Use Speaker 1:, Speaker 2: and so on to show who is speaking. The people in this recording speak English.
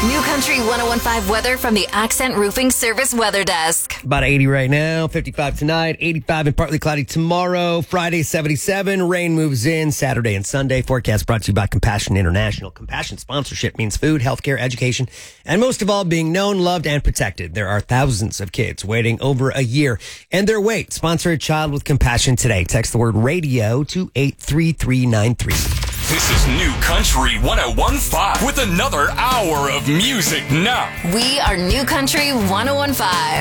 Speaker 1: New Country 101.5 weather from the Accent Roofing Service Weather Desk.
Speaker 2: About 80 right now, 55 tonight, 85 and partly cloudy tomorrow. Friday, 77. Rain moves in Saturday and Sunday. Forecast brought to you by Compassion International. Compassion sponsorship means food, healthcare, education, and most of all, being known, loved, and protected. There are thousands of kids waiting over a year and their wait. Sponsor a child with compassion today. Text the word radio to 83393.
Speaker 3: This is New Country 101.5 with another hour of music now.
Speaker 1: We are New Country 101.5.